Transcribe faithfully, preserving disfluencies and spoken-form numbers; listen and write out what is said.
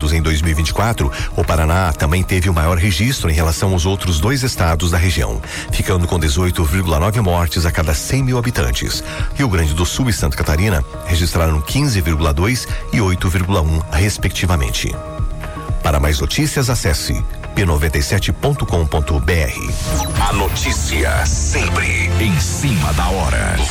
óbitos em dois mil e vinte e quatro, o Paraná também teve o maior registro em relação aos outros dois estados da região, ficando com dezoito vírgula nove mortes a cada cem mil habitantes. Rio Grande do Sul e Santa Catarina registraram quinze vírgula dois e oito vírgula um, respectivamente. Para mais notícias, acesse p noventa e sete ponto com ponto b r. A notícia sempre em cima da hora.